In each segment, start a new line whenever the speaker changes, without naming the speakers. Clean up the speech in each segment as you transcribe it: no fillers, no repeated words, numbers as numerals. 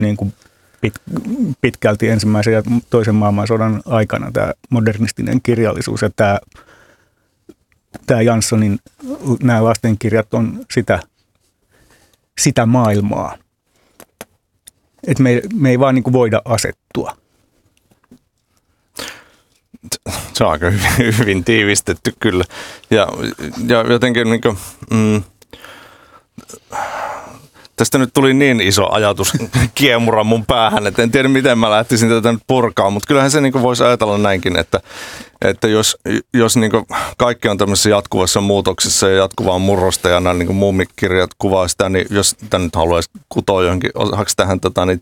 niin kuin pitkälti ensimmäisen ja toisen maailmansodan aikana tämä modernistinen kirjallisuus ja tämä Janssonin nämä lastenkirjat on sitä maailmaa. Että me ei vaan niin kuin voida asettua.
Se on aika hyvin tiivistetty kyllä. Ja jotenkin niin kuin, tästä nyt tuli niin iso ajatus kiemura mun päähän, että en tiedä miten mä lähtisin tätä nyt purkaa, mutta kyllähän se niin kuin voisi ajatella näinkin, että jos niin kuin kaikki on tämmöisessä jatkuvassa muutoksessa ja jatkuvaa murrosta ja nämä niin muumikirjat kuvaa sitä, niin jos tämä nyt haluaisi kutoa johonkin osaksi tähän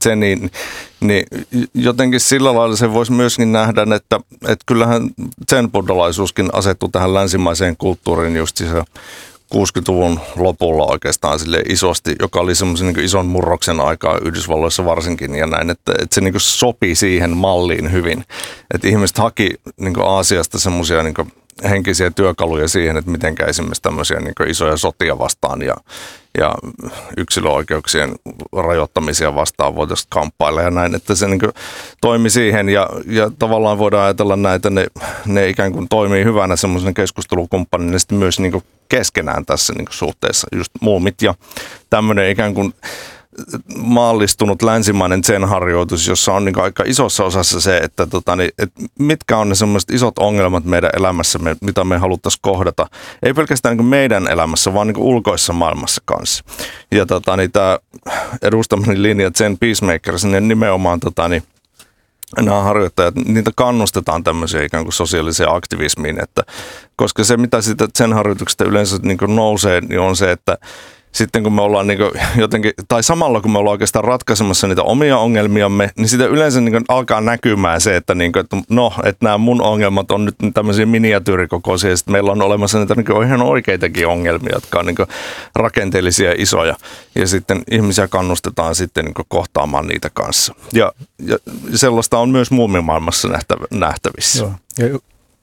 niin jotenkin sillä lailla se voisi myöskin nähdä, että kyllähän zen-buddhalaisuuskin asettuu tähän länsimaiseen kulttuuriin just se 60-luvun lopulla oikeastaan sille isosti, joka oli semmoisen niin ison murroksen aikaa Yhdysvalloissa varsinkin ja näin, että se niin sopii siihen malliin hyvin. Että ihmiset haki niin Aasiasta semmoisia niin henkisiä työkaluja siihen, että miten esimerkiksi tämmöisiä niin isoja sotia vastaan ja yksilöoikeuksien rajoittamisia vastaan voitaisiin kamppailla ja näin, että se niin toimi siihen ja tavallaan voidaan ajatella näitä, ne ikään kuin toimii hyvänä semmoisena keskustelukumppanina ja sitten myös niin keskenään tässä niin suhteessa just muumit ja tämmöinen ikään kuin maallistunut länsimainen zen-harjoitus, jossa on niin aika isossa osassa se, että mitkä on ne semmoiset isot ongelmat meidän elämässämme, mitä me haluttaisiin kohdata. Ei pelkästään niin meidän elämässä, vaan niin ulkoisessa maailmassa kanssa. Ja tämä edustamani linja Zen Peacemakers, niin nimenomaan nämä harjoittajat, niitä kannustetaan tämmöiseen ikään kuin sosiaaliseen aktivismiin, että koska se, mitä siitä Zen-harjoituksesta yleensä niin nousee, niin on se, että sitten kun me ollaan niin jotenkin, tai samalla kun me ollaan oikeastaan ratkaisemassa niitä omia ongelmiamme, niin sitä yleensä niin alkaa näkymään se, että nämä mun ongelmat on nyt tämmöisiä miniatyyrikokoisia, ja sitten meillä on olemassa niitä niin ihan oikeitakin ongelmia, jotka on niin rakenteellisia isoja, ja sitten ihmisiä kannustetaan sitten niin kohtaamaan niitä kanssa. Ja sellaista on myös muumimaailmassa nähtävissä.
Joo. Ja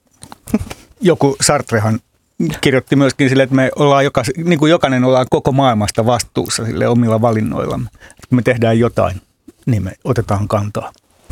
joku Sartrehan kirjoitti myöskin sille, että me ollaan niin kuin jokainen ollaan koko maailmasta vastuussa sille omilla valinnoillamme. Kun me tehdään jotain, niin me otetaan kantaa.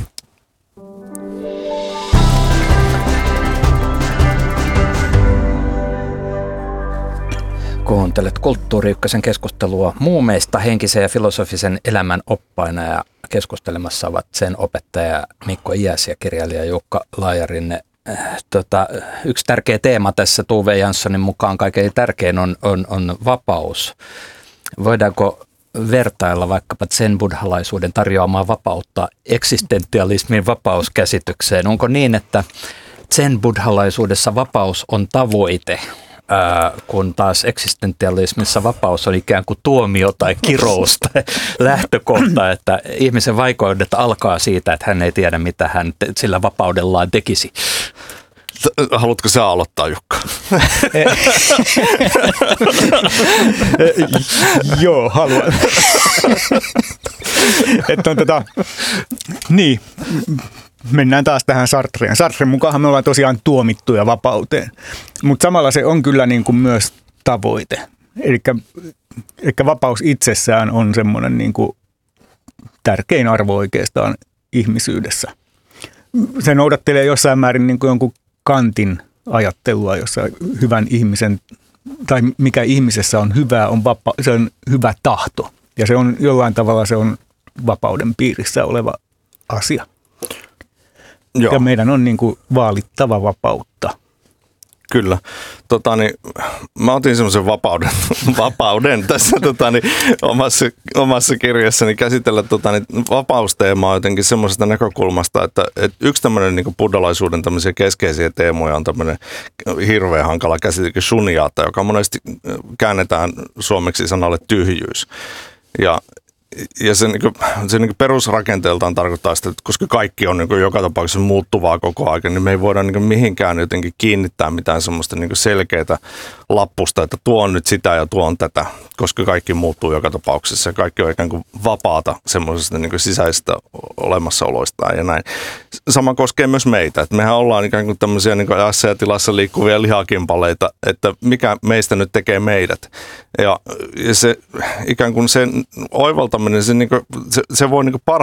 Kuuntelet Kulttuuri Ykkösen keskustelua muumeista henkisen ja filosofisen elämän oppaina ja keskustelemassa ovat sen opettaja Mikko Iäs ja kirjailija Jukka Laajarinne. Yksi tärkeä teema tässä Tove Janssonin mukaan kaikkein tärkein on vapaus. Voidaanko vertailla vaikkapa zen-buddhalaisuuden tarjoamaa vapautta eksistentialismin vapauskäsitykseen? Onko niin, että zen-buddhalaisuudessa vapaus on tavoite, kun taas eksistentialismissa vapaus on ikään kuin tuomio tai kirous tai lähtökohta, että ihmisen vaikeudet alkaa siitä, että hän ei tiedä, mitä hän sillä vapaudellaan tekisi.
Haluatko sä aloittaa, Jukka?
Joo, haluan. Niin, mennään taas tähän Sartreen. Sartren mukaan me ollaan tosiaan tuomittuja vapauteen, mutta samalla se on kyllä niin kuin myös tavoite. Eli vapaus itsessään on semmoinen niin kuin tärkein arvo oikeastaan ihmisyydessä. Se noudattelee jossain määrin niin kuin jonkun Kantin ajattelua, jossa hyvän ihmisen, tai mikä ihmisessä on hyvää, se on hyvä tahto. Ja se on jollain tavalla se on vapauden piirissä oleva asia. Joo. Ja meidän on niin kuin vaalittava vapautta.
Kyllä. Mä otin semmoisen vapauden tässä omassa kirjassani käsitellä vapausteemaa jotenkin semmoisesta näkökulmasta, että yksi tämmöinen niin buddhalaisuuden tämmöisiä keskeisiä teemoja on tämmöinen hirveän hankala käsite shunyata, joka monesti käännetään suomeksi sanalle tyhjyys. Ja se perusrakenteeltaan tarkoittaa sitä, että koska kaikki on joka tapauksessa muuttuvaa koko ajan, niin me ei voida mihinkään jotenkin kiinnittää mitään semmoista selkeää lappusta, että tuo on nyt sitä ja tuo on tätä, koska kaikki muuttuu joka tapauksessa ja kaikki on ikään kuin vapaata semmoisesta sisäisistä olemassaoloistaan ja näin. Sama koskee myös meitä, että mehän ollaan ikään kuin tämmöisiä ajassa ja tilassa liikkuvia lihakimpaleita, että mikä meistä nyt tekee meidät. Ja se ikään kuin sen oivaltaminen kirjoittaminen, se voi niin